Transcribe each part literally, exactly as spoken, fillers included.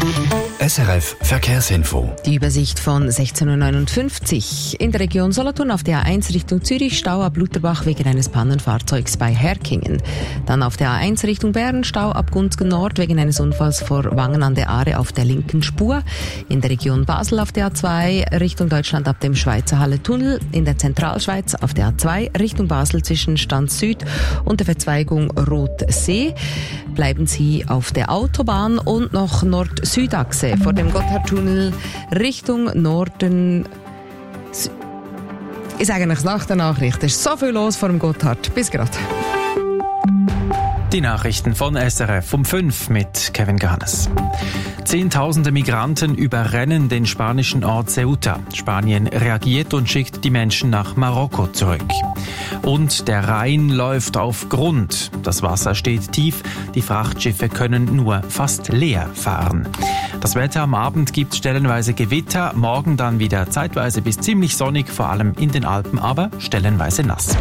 S R F Verkehrsinfo. Die Übersicht von sechzehn Uhr neunundfünfzig. In der Region Solothurn auf der A eins Richtung Zürich Stau ab Lutherbach wegen eines Pannenfahrzeugs bei Herkingen. Dann auf der A eins Richtung Bern Stau ab Gunzgen Nord wegen eines Unfalls vor Wangen an der Aare auf der linken Spur. In der Region Basel auf der A zwei Richtung Deutschland ab dem Schweizer Halle-Tunnel. In der Zentralschweiz auf der A zwei Richtung Basel zwischen Stand Süd und der Verzweigung Rothsee. Bleiben Sie auf der Autobahn und noch Nord-Süd-Achse vor dem Gotthardtunnel Richtung Norden. Ich sage euch nach der Nachricht, es ist so viel los vor dem Gotthard. Bis grad. Die Nachrichten von S R F um fünf mit Kevin Ganes. Zehntausende Migranten überrennen den spanischen Ort Ceuta. Spanien reagiert und schickt die Menschen nach Marokko zurück. Und der Rhein läuft auf Grund. Das Wasser steht tief, die Frachtschiffe können nur fast leer fahren. Das Wetter am Abend gibt stellenweise Gewitter, morgen dann wieder zeitweise bis ziemlich sonnig, vor allem in den Alpen, aber stellenweise nass.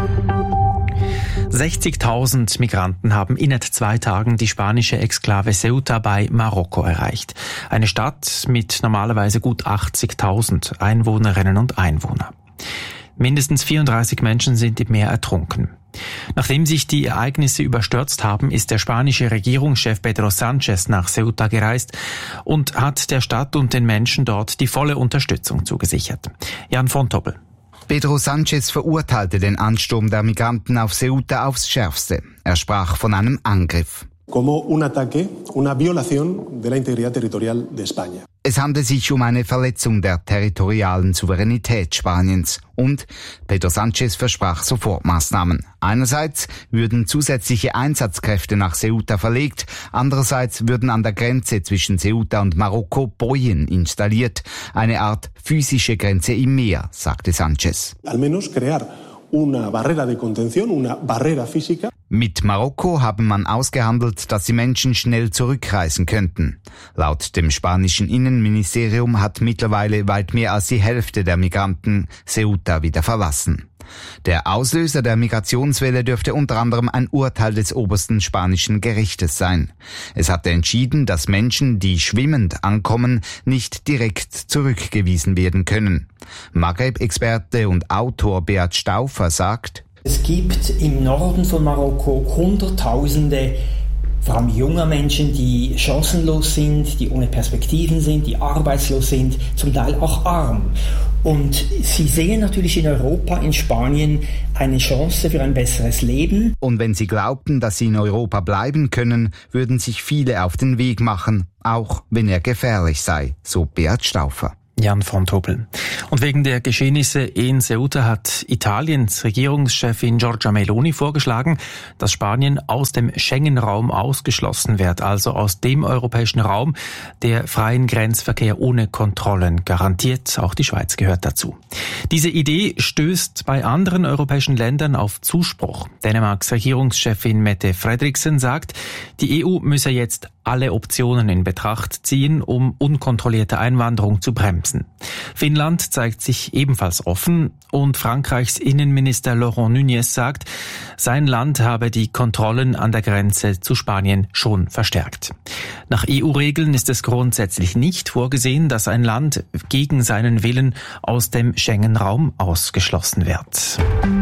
sechzigtausend Migranten haben innerhalb zwei Tagen die spanische Exklave Ceuta bei Marokko erreicht. Eine Stadt mit normalerweise gut achtzigtausend Einwohnerinnen und Einwohnern. Mindestens vierunddreißig Menschen sind im Meer ertrunken. Nachdem sich die Ereignisse überstürzt haben, ist der spanische Regierungschef Pedro Sánchez nach Ceuta gereist und hat der Stadt und den Menschen dort die volle Unterstützung zugesichert. Jan von Tobel. Pedro Sánchez verurteilte den Ansturm der Migranten auf Ceuta aufs Schärfste. Er sprach von einem Angriff. Como un ataque, una violación de la integridad territorial de España. Es handelt sich um eine Verletzung der territorialen Souveränität Spaniens und Pedro Sánchez versprach Sofortmaßnahmen. Einerseits würden zusätzliche Einsatzkräfte nach Ceuta verlegt, andererseits würden an der Grenze zwischen Ceuta und Marokko Bojen installiert, eine Art physische Grenze im Meer, sagte Sánchez. Al menos crear una barrera de contención, una barrera física. Mit Marokko haben man ausgehandelt, dass die Menschen schnell zurückreisen könnten. Laut dem spanischen Innenministerium hat mittlerweile weit mehr als die Hälfte der Migranten Ceuta wieder verlassen. Der Auslöser der Migrationswelle dürfte unter anderem ein Urteil des obersten spanischen Gerichtes sein. Es hatte entschieden, dass Menschen, die schwimmend ankommen, nicht direkt zurückgewiesen werden können. Maghreb-Experte und Autor Beat Stauffer sagt: Es gibt im Norden von Marokko Hunderttausende, vor allem junger Menschen, die chancenlos sind, die ohne Perspektiven sind, die arbeitslos sind, zum Teil auch arm. Und sie sehen natürlich in Europa, in Spanien, eine Chance für ein besseres Leben. Und wenn sie glaubten, dass sie in Europa bleiben können, würden sich viele auf den Weg machen, auch wenn er gefährlich sei, so Beat Stauffer. Jan von Tobel. Und wegen der Geschehnisse in Ceuta hat Italiens Regierungschefin Giorgia Meloni vorgeschlagen, dass Spanien aus dem Schengen-Raum ausgeschlossen wird, also aus dem europäischen Raum, der freien Grenzverkehr ohne Kontrollen garantiert. Auch die Schweiz gehört dazu. Diese Idee stößt bei anderen europäischen Ländern auf Zuspruch. Dänemarks Regierungschefin Mette Frederiksen sagt, die E U müsse jetzt alle Optionen in Betracht ziehen, um unkontrollierte Einwanderung zu bremsen. Finnland zeigt sich ebenfalls offen und Frankreichs Innenminister Laurent Nunez sagt, sein Land habe die Kontrollen an der Grenze zu Spanien schon verstärkt. Nach E U-Regeln ist es grundsätzlich nicht vorgesehen, dass ein Land gegen seinen Willen aus dem Schengen-Raum ausgeschlossen wird.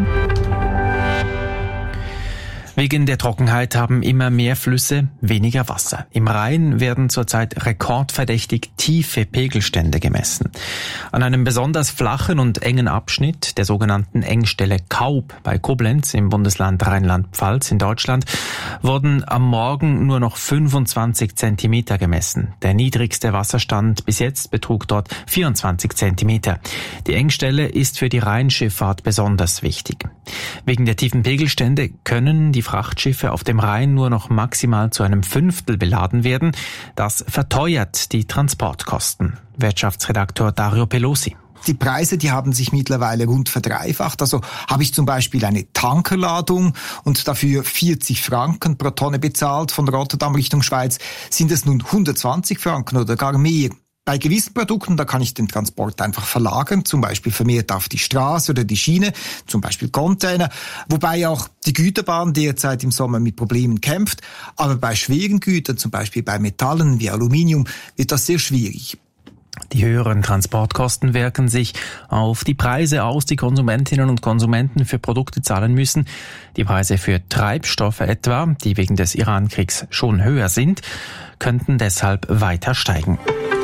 Wegen der Trockenheit haben immer mehr Flüsse weniger Wasser. Im Rhein werden zurzeit rekordverdächtig tiefe Pegelstände gemessen. An einem besonders flachen und engen Abschnitt der sogenannten Engstelle Kaub bei Koblenz im Bundesland Rheinland-Pfalz in Deutschland wurden am Morgen nur noch fünfundzwanzig Zentimeter gemessen. Der niedrigste Wasserstand bis jetzt betrug dort vierundzwanzig Zentimeter. Die Engstelle ist für die Rheinschifffahrt besonders wichtig. Wegen der tiefen Pegelstände können die Frachtschiffe auf dem Rhein nur noch maximal zu einem Fünftel beladen werden. Das verteuert die Transportkosten. Wirtschaftsredakteur Dario Pelosi. Die Preise, die haben sich mittlerweile rund verdreifacht. Also habe ich zum Beispiel eine Tankerladung und dafür vierzig Franken pro Tonne bezahlt von Rotterdam Richtung Schweiz, sind es nun hundertzwanzig Franken oder gar mehr. Bei gewissen Produkten, da kann ich den Transport einfach verlagern, zum Beispiel vermehrt auf die Straße oder die Schiene, zum Beispiel Container, wobei auch die Güterbahn derzeit im Sommer mit Problemen kämpft. Aber bei schweren Gütern, zum Beispiel bei Metallen wie Aluminium, wird das sehr schwierig. Die höheren Transportkosten wirken sich auf die Preise aus, die Konsumentinnen und Konsumenten für Produkte zahlen müssen. Die Preise für Treibstoffe etwa, die wegen des Iran-Kriegs schon höher sind, könnten deshalb weiter steigen.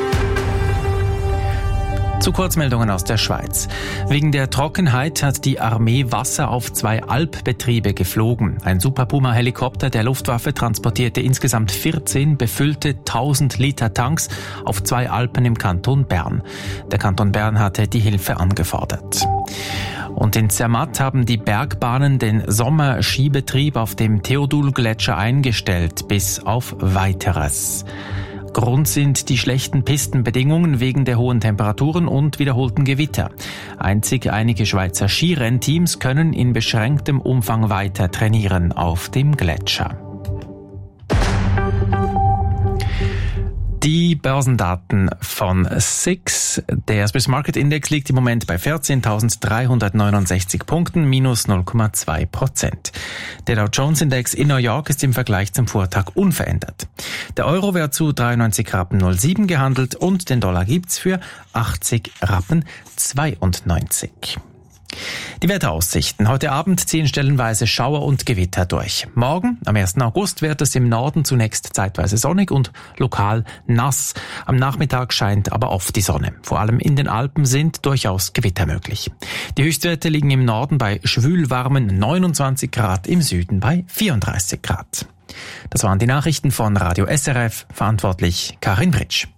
Zu Kurzmeldungen aus der Schweiz. Wegen der Trockenheit hat die Armee Wasser auf zwei Alpbetriebe geflogen. Ein Super Puma-Helikopter der Luftwaffe transportierte insgesamt vierzehn befüllte tausend Liter Tanks auf zwei Alpen im Kanton Bern. Der Kanton Bern hatte die Hilfe angefordert. Und in Zermatt haben die Bergbahnen den Sommerskibetrieb auf dem Theodul-Gletscher eingestellt, bis auf Weiteres. Grund sind die schlechten Pistenbedingungen wegen der hohen Temperaturen und wiederholten Gewitter. Einzig einige Schweizer Skirennteams können in beschränktem Umfang weiter trainieren auf dem Gletscher. Die Börsendaten von S I X. Der Swiss Market Index liegt im Moment bei vierzehntausenddreihundertneunundsechzig Punkten, minus null Komma zwei Prozent. Der Dow Jones Index in New York ist im Vergleich zum Vortag unverändert. Der Euro wird zu dreiundneunzig Rappen null sieben gehandelt und den Dollar gibt's für achtzig Rappen zweiundneunzig. Die Wetteraussichten. Heute Abend ziehen stellenweise Schauer und Gewitter durch. Morgen, am ersten August, wird es im Norden zunächst zeitweise sonnig und lokal nass. Am Nachmittag scheint aber oft die Sonne. Vor allem in den Alpen sind durchaus Gewitter möglich. Die Höchstwerte liegen im Norden bei schwülwarmen neunundzwanzig Grad, im Süden bei vierunddreißig Grad. Das waren die Nachrichten von Radio S R F, verantwortlich Karin Britsch.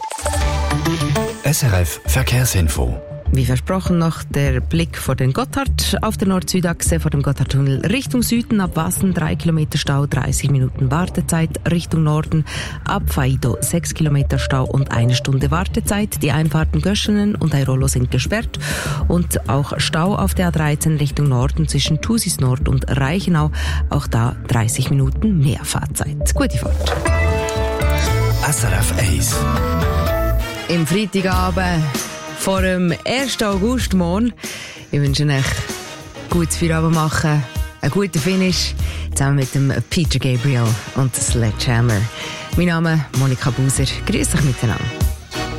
S R F Verkehrsinfo. Wie versprochen noch der Blick vor den Gotthard auf der Nord-Süd-Achse vor dem Gotthardtunnel Richtung Süden ab Wassen drei Kilometer Stau, dreißig Minuten Wartezeit, Richtung Norden ab Faido sechs Kilometer Stau und eine Stunde Wartezeit. Die Einfahrten Göschenen und Airolo sind gesperrt und auch Stau auf der A dreizehn Richtung Norden zwischen Thusis Nord und Reichenau, auch da dreißig Minuten mehr Fahrzeit. Gute Fahrt. S R F eins. Im Freitagabend vor dem ersten August morgen. Ich wünsche euch gutes Feierabend machen, einen guten Finish, zusammen mit dem Peter Gabriel und Sledgehammer. Mein Name ist Monika Buser. Grüß euch miteinander.